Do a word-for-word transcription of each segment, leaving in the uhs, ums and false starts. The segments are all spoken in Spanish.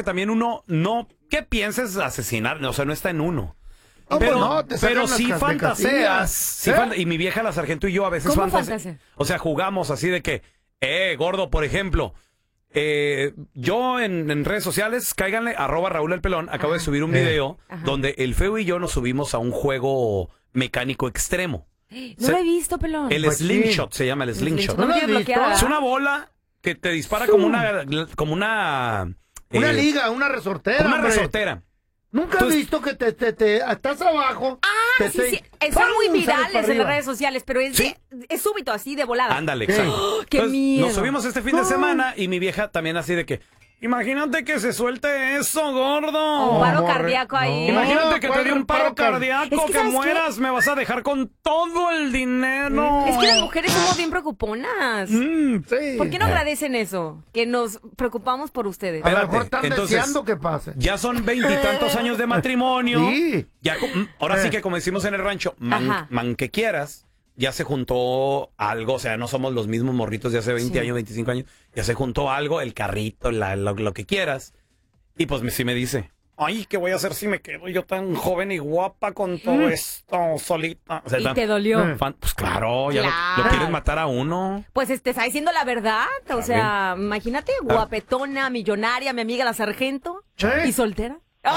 que también uno no, ¿qué pienses asesinar? O sea, no está en uno. No, pero pues no, te sacan pero las sí cas- de fantaseas. casillas. Sí ¿Eh? fanta- y mi vieja, la sargento, y yo a veces ¿Cómo fantaseamos. fantasea? O sea, jugamos así de que, eh, gordo, por ejemplo. Eh, yo en, en redes sociales, cáiganle, arroba Raúl el Pelón, acabo Ajá. de subir un Eh. video Ajá. donde el feo y yo nos subimos a un juego mecánico extremo. No Se- lo he visto, pelón. El Pues sí. slingshot se llama el slingshot. No ¿No me lo tiene has visto? bloqueada. Es una bola que te dispara como una, como una, Una eh, liga, una resortera. como una hombre. resortera. Nunca Tú has es- visto que te, te, te- estás abajo. Ah, te, sí, te- sí. Eh, Son ¡pam! muy sales virales para en las arriba. redes sociales, pero es, Sí. de- es súbito, así, de volada. Ándale, Sí. exacto. ¡Oh, qué Entonces, miedo! nos subimos este fin de semana y mi vieja también así de que, imagínate que se suelte eso, gordo. Un paro morre- cardíaco ahí. no. Imagínate que te ¿cuál dé un paro cardíaco, Es que, que, ¿sabes qué? mueras, me vas a dejar con todo el dinero. Es que las mujeres somos bien preocuponas. Mm. Sí. ¿Por qué no agradecen eso? Que nos preocupamos por ustedes. A lo Espérate, mejor están entonces- deseando que pase. Ya son veintitantos años de matrimonio. Sí. Ya, co- mm, ahora sí Eh. que como decimos en el rancho, man, Ajá. man que quieras, ya se juntó algo, o sea, no somos los mismos morritos de hace veinte Sí. años, veinticinco años, ya se juntó algo, el carrito, la- lo, lo que quieras. Y pues me- sí me dice, ay, ¿qué voy a hacer si me quedo yo tan joven y guapa con todo esto solita? O sea, Y tan- te dolió. Eh. fan- pues claro, ya lo- Lo, Claro. quieres matar a uno. Pues te está diciendo la verdad. O sea, imagínate, guapetona, millonaria, mi amiga la sargento. Sí. ¿Y soltera?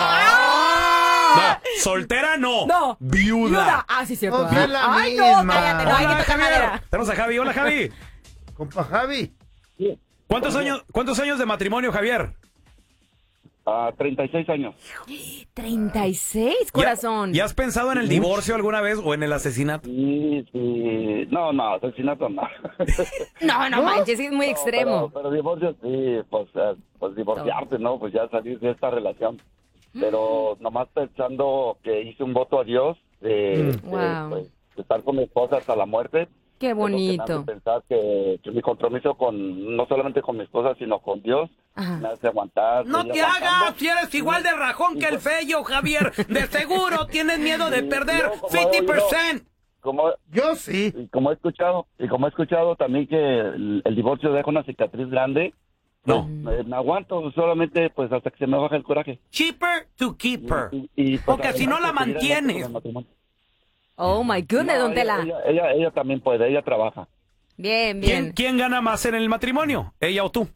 No, soltera no. No. Viuda. Viuda. Ah, sí, cierto. O sea, Ah. la Ay, no, misma. cállate, no hay que Hola, tocar Javier. madera. Tenemos a Javi. Hola, Javi. Compa Javi. ¿Cuántos años, ¿Cuántos años de matrimonio, Javier? A treinta y seis años. treinta y seis, corazón. ¿Ya, ya has pensado en el divorcio alguna vez o en el asesinato? Sí, sí. No, no, asesinato no. No, no manches, es muy No, extremo. Pero, pero divorcio sí, pues, eh, pues divorciarte, ¿no? Pues ya salir de esta relación. Pero nomás pensando que hice un voto a Dios de, Mm. de, Wow. pues, de estar con mi esposa hasta la muerte. Qué Es lo que me hace bonito. pensar que, que mi compromiso con, no solamente con mi esposa, sino con Dios, Ajá. me hace aguantar. No seguir te aguantando. hagas, si eres igual de rajón que el feyo, Javier. De seguro tienes miedo de Sí, perder yo como cincuenta por ciento. Como, Yo sí. y como he escuchado, y como he escuchado también que el, el divorcio deja una cicatriz grande, No. me, me aguanto solamente pues hasta que se me baja el coraje. Cheaper to keeper. Y- y, pues, Porque si no la además, seguir adelante mantienes. con el matrimonio. Oh my goodness, No, don ella, Tela. ella, ella, ella también puede, ella trabaja. Bien, ¿Quién, bien. ¿Quién gana más en el matrimonio? ¿Ella o tú?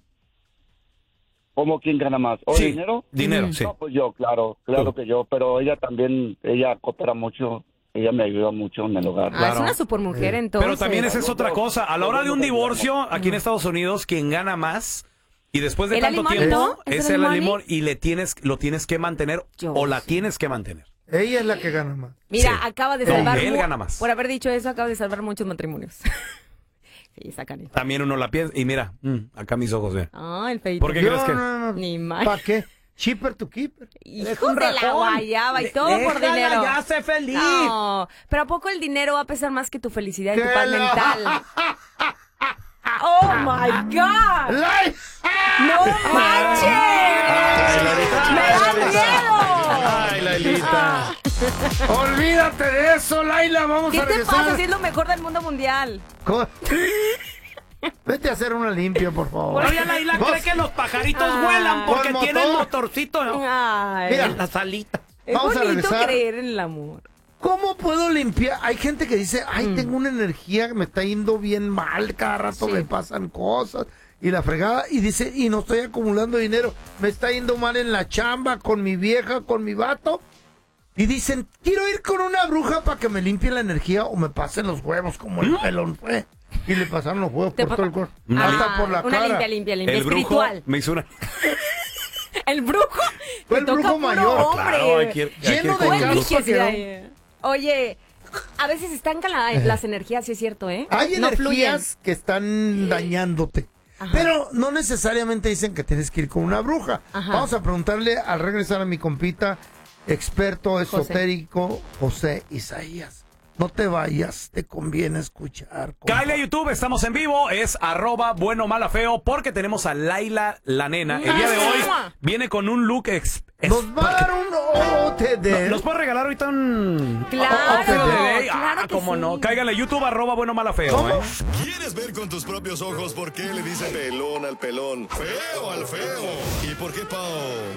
¿Cómo quién gana más? ¿O Sí, dinero? dinero, sí. No, pues yo, claro, claro Tú. que yo, pero ella también, ella coopera mucho, ella me ayuda mucho en el hogar. Ah, es Claro. una supermujer, entonces. Pero también esa es otra cosa. A la hora de un divorcio, aquí en Estados Unidos, quien gana más y después de ¿El tanto alimony, tiempo no? ¿Es es el el alimony? alimón y le tienes, lo tienes que mantener Yo o la sé. tienes que mantener. Ella es la que gana más. Mira, Sí. acaba de No, salvar. él mu- gana más. Por haber dicho eso, acaba de salvar muchos matrimonios. Sí, sacan eso. También uno la piensa y mira, mm, acá mis ojos, ve. Ah, el feito. ¿Por qué Yo, crees que? no, no, Ni más. ¿Para qué? Cheaper to keeper. Hijos de la guayaba y todo por Déjala, dinero. ya sé feliz. No, pero ¿a poco el dinero va a pesar más que tu felicidad y tu Que paz la- mental? ¡Oh, my God! ¡La- ¡No manches! ¡Me da miedo! Ay, Lailita. Olvídate de eso, Laila. Vamos ¿Qué a te regresar. pasa si es lo mejor del mundo mundial? Co- Vete a hacer una limpia, por favor. Oye, Laila Vos- cree que los pajaritos Ah. vuelan porque Con tienen motor. motorcito ¿no? Ay, Mira, en las alitas. es vamos a bonito regresar. creer en el amor. ¿Cómo puedo limpiar? Hay gente que dice, ay, tengo una energía que me está yendo bien mal, cada rato Sí. me pasan cosas y la fregada, y dice, y no estoy acumulando dinero, me está yendo mal en la chamba, con mi vieja, con mi vato, y dicen, quiero ir con una bruja para que me limpie la energía o me pasen los huevos como el pelón fue. Y le pasaron los huevos Te por pa- todo el cuerpo, Ah, hasta por la una cara. limpia, limpia, limpia. El brujo espiritual. me hizo una... El brujo. Fue te el toca brujo puro mayor. hombre. Claro, hay que ir- hay que ir Lleno de con Buen el caspa brujo. dije, quedó. sí. Oye, a veces estancan la- las energías, sí es cierto, ¿eh? Hay no fluyen. energías que están dañándote. Ajá. Pero no necesariamente dicen que tienes que ir con una bruja. Ajá. Vamos a preguntarle al regresar a mi compita, experto esotérico, José Isaías. No te vayas, te conviene escuchar. compa. Cállate a YouTube, estamos en vivo, es arroba bueno mala feo, porque tenemos a Laila la nena. El día de hoy viene con un look ex... ex- Nos va a dar un O T D. ¿Nos puede regalar ahorita un... Claro, outfit de day? claro Ah, que cómo sí. no. Cáigale a YouTube, arroba bueno mala feo. ¿Cómo? ¿eh? ¿Quieres ver con tus propios ojos por qué le dice pelón al pelón, feo al feo? ¿Y por qué Pao